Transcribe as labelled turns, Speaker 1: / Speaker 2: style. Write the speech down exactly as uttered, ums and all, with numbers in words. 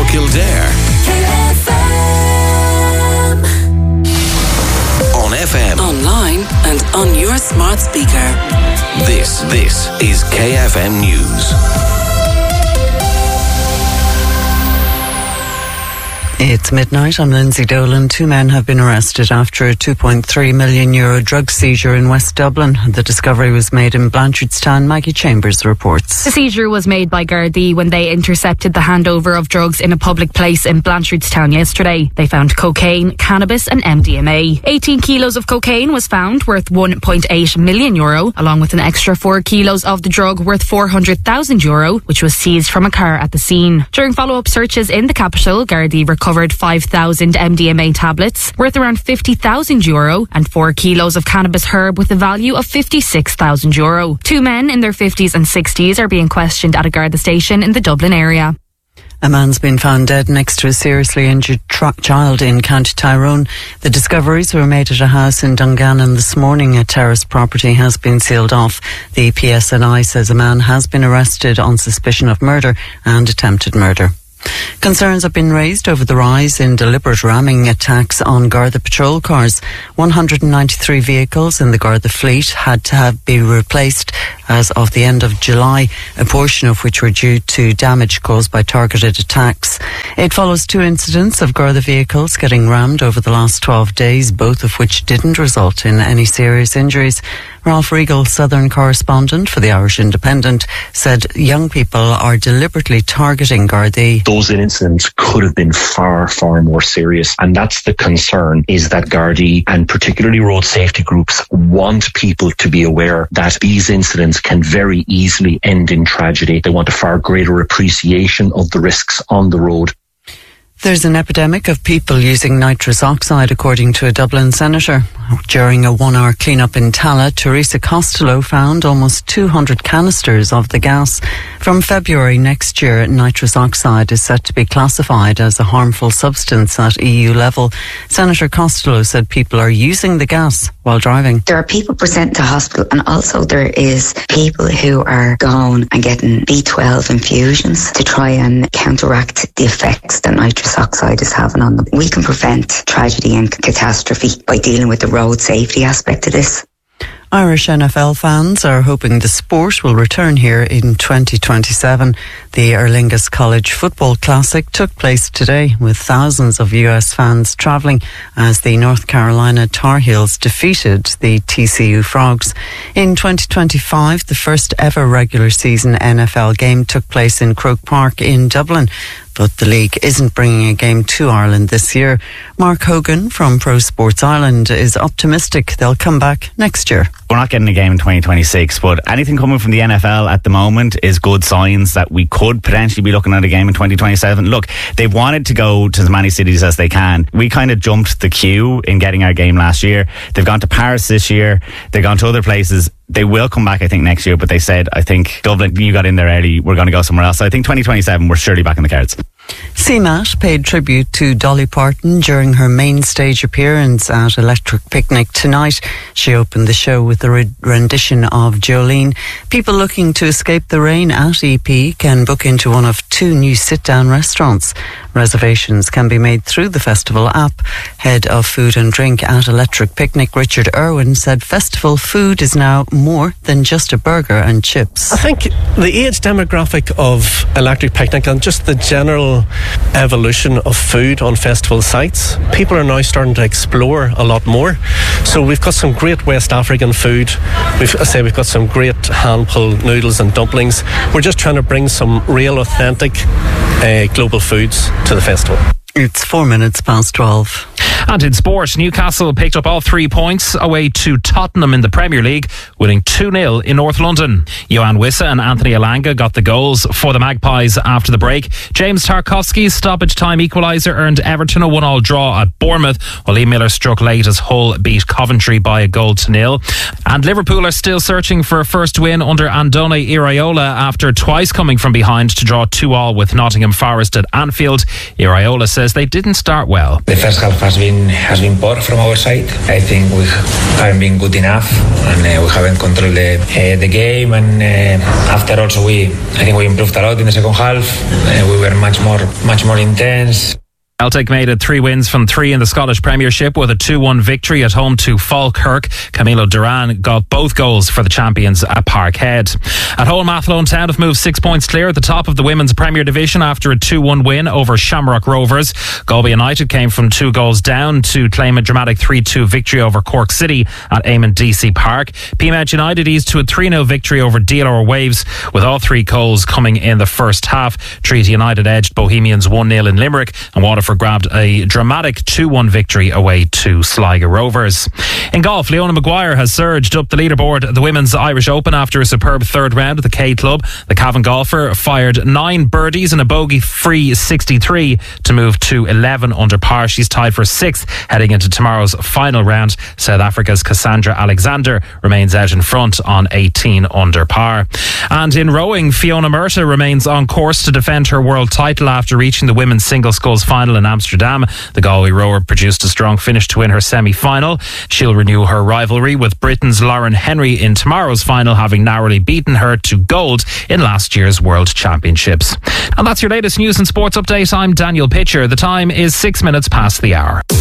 Speaker 1: Kildare. On F M.
Speaker 2: Online and on your smart speaker.
Speaker 1: This, this is K F M News.
Speaker 3: It's midnight. I'm Lindsay Dolan. Two men have been arrested after a two point three million euro drug seizure in West Dublin. The discovery was made in Blanchardstown. Maggie Chambers reports.
Speaker 4: The seizure was made by Gardaí when they intercepted the handover of drugs in a public place in Blanchardstown yesterday. They found cocaine, cannabis and M D M A. eighteen kilos of cocaine was found, worth one point eight million euro, along with an extra four kilos of the drug worth four hundred thousand euro, which was seized from a car at the scene. During follow-up searches in the capital, Gardaí recovered five thousand M D M A tablets worth around fifty thousand euro and four kilos of cannabis herb with a value of fifty-six thousand euro. Two men in their fifties and sixties are being questioned at a Garda station in the Dublin area.
Speaker 3: A man's been found dead next to a seriously injured tra- child in County Tyrone. The discoveries were made at a house in Dungannon this morning. A terrace property has been sealed off. The P S N I says a man has been arrested on suspicion of murder and attempted murder. Concerns have been raised over the rise in deliberate ramming attacks on Garda patrol cars. one hundred ninety-three vehicles in the Garda fleet had to have been replaced as of the end of July, a portion of which were due to damage caused by targeted attacks. It follows two incidents of Garda vehicles getting rammed over the last twelve days, both of which didn't result in any serious injuries. Ralph Regal, Southern correspondent for the Irish Independent, said young people are deliberately targeting Gardaí.
Speaker 5: Those incidents could have been far, far more serious. And that's the concern, is that Gardaí and particularly road safety groups want people to be aware that these incidents can very easily end in tragedy. They want a far greater appreciation of the risks on the road.
Speaker 3: There's an epidemic of people using nitrous oxide, according to a Dublin senator. During a one-hour clean-up in Tala, Teresa Costello found almost two hundred canisters of the gas. From February next year, nitrous oxide is set to be classified as a harmful substance at E U level. Senator Costello said people are using the gas while driving.
Speaker 6: There are people presenting to hospital, and also there is people who are going and getting B twelve infusions to try and counteract the effects that nitrous oxide is having on them. We can prevent tragedy and catastrophe by dealing with the road safety aspect of this.
Speaker 3: Irish N F L fans are hoping the sport will return here in twenty twenty-seven. The Aer Lingus College Football Classic took place today, with thousands of U S fans travelling as the North Carolina Tar Heels defeated the T C U Frogs. In twenty twenty-five, the first ever regular season N F L game took place in Croke Park in Dublin. But the league isn't bringing a game to Ireland this year. Mark Hogan from Pro Sports Ireland is optimistic they'll come back next year.
Speaker 7: We're not getting a game in twenty twenty-six, but anything coming from the N F L at the moment is good signs that we could potentially be looking at a game in twenty twenty-seven. Look, they've wanted to go to as many cities as they can. We kind of jumped the queue in getting our game last year. They've gone to Paris this year. They've gone to other places. They will come back, I think, next year, but they said, I think, Dublin, you got in there early, we're going to go somewhere else. So I think twenty twenty-seven, we're surely back in the cards.
Speaker 3: C M A T paid tribute to Dolly Parton during her main stage appearance at Electric Picnic tonight. She opened the show with a rendition of Jolene. People looking to escape the rain at E P can book into one of two new sit-down restaurants. Reservations can be made through the festival app. Head of Food and Drink at Electric Picnic, Richard Irwin, said festival food is now more than just a burger and chips.
Speaker 8: I think the age demographic of Electric Picnic and just the general evolution of food on festival sites, people are now starting to explore a lot more. So we've got some great West African food. We've, I say we've got some great hand-pulled noodles and dumplings. We're just trying to bring some real authentic uh, global foods to the festival.
Speaker 3: It's four minutes past twelve.
Speaker 9: And in sport, Newcastle picked up all three points away to Tottenham in the Premier League, winning two nil in North London. Johan Wissa and Anthony Elanga got the goals for the Magpies after the break. James Tarkowski's stoppage time equaliser earned Everton a one-all draw at Bournemouth, while Lee Miller struck late as Hull beat Coventry by a goal to nil. And Liverpool are still searching for a first win under Andone Iraola after twice coming from behind to draw two all with Nottingham Forest at Anfield. Iraola says says they didn't start well.
Speaker 10: The first half has been has been poor from our side. I think we haven't been good enough, and uh, we haven't controlled the uh, the game. And uh, after also we, I think we improved a lot in the second half. Uh, we were much more much more intense.
Speaker 9: Celtic made it three wins from three in the Scottish Premiership with a two one victory at home to Falkirk. Camilo Duran got both goals for the champions at Parkhead. At home, Athlone Town have moved six points clear at the top of the Women's Premier Division after a two one win over Shamrock Rovers. Galway United came from two goals down to claim a dramatic three two victory over Cork City at Eamon D C Park. Peamount United eased to a three nil victory over D L R Waves, with all three goals coming in the first half. Treaty United edged Bohemians one nil in Limerick, and Waterford grabbed a dramatic two one victory away to Sligo Rovers. In golf, Leona Maguire has surged up the leaderboard at the Women's Irish Open after a superb third round at the K Club. The Cavan golfer fired nine birdies and a bogey-free sixty-three to move to eleven under par. She's tied for sixth heading into tomorrow's final round. South Africa's Cassandra Alexander remains out in front on eighteen under par. And in rowing, Fiona Murta remains on course to defend her world title after reaching the women's single sculls final in Amsterdam. The Galway rower produced a strong finish to win her semi-final. She'll renew her rivalry with Britain's Lauren Henry in tomorrow's final, having narrowly beaten her to gold in last year's World Championships. And that's your latest news and sports update. I'm Daniel Pitcher. The time is six minutes past the hour.